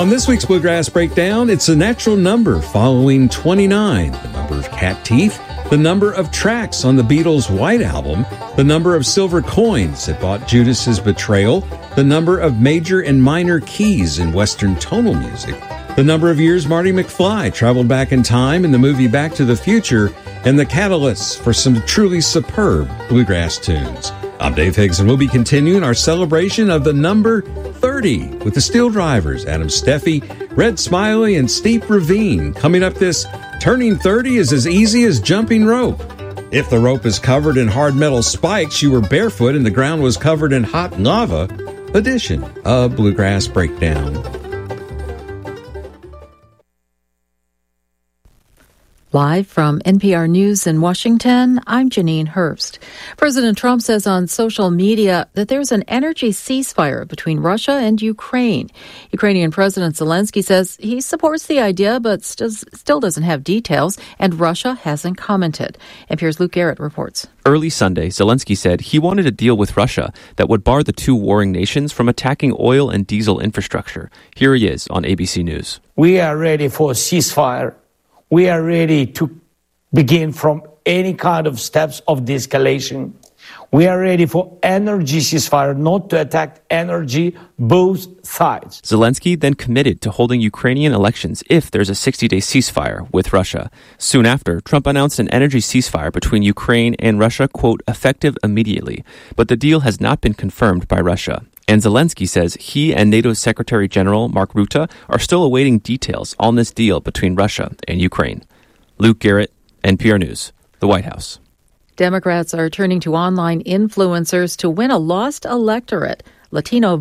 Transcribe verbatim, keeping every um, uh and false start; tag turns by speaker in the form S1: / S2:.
S1: On this week's Bluegrass Breakdown, it's a natural number following twenty-nine, the number of cat teeth, the number of tracks on the Beatles' White Album, the number of silver coins that bought Judas's Betrayal, the number of major and minor keys in Western tonal music, the number of years Marty McFly traveled back in time in the movie Back to the Future, and the catalysts for some truly superb bluegrass tunes. I'm Dave Higgs, and we'll be continuing our celebration of the number thirty with the Steel Drivers, Adam Steffi, Red Smiley, and Steep Ravine. Coming up, this turning thirty is as easy as jumping rope. If the rope is covered in hard metal spikes, you were barefoot and the ground was covered in hot lava. Edition of Bluegrass Breakdown.
S2: Live from N P R News in Washington, I'm Janine Hurst. President Trump says on social media that there's an energy ceasefire between Russia and Ukraine. Ukrainian President Zelensky says he supports the idea, but still doesn't have details, and Russia hasn't commented. N P R's Luke Garrett reports.
S3: Early Sunday, Zelensky said he wanted a deal with Russia that would bar the two warring nations from attacking oil and diesel infrastructure. Here he is on A B C News.
S4: We are ready for a ceasefire. We are ready to begin from any kind of steps of de-escalation. We are ready for energy ceasefire, not to attack energy, both sides.
S3: Zelensky then committed to holding Ukrainian elections if there's a sixty-day ceasefire with Russia. Soon after, Trump announced an energy ceasefire between Ukraine and Russia, quote, effective immediately. But the deal has not been confirmed by Russia. And Zelensky says he and NATO's Secretary General Mark Rutte are still awaiting details on this deal between Russia and Ukraine. Luke Garrett, N P R News, the White House.
S2: Democrats are turning to online influencers to win a lost electorate. Latino